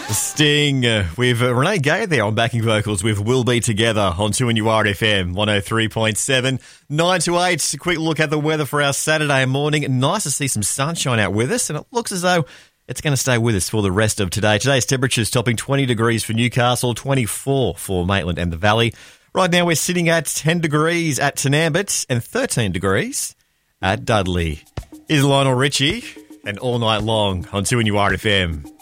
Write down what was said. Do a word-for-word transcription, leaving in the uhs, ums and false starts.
Sting uh, with uh, Renee Gay there on backing vocals with We'll Be Together on two N U R F M one oh three point seven. nine to eight, a quick look at the weather for our Saturday morning. Nice to see some sunshine out with us, and it looks as though it's going to stay with us for the rest of today. Today's temperatures topping twenty degrees for Newcastle, twenty-four for Maitland and the Valley. Right now we're sitting at ten degrees at Tanambit and thirteen degrees at Dudley. Is Lionel Richie, and All Night Long on two N U R F M.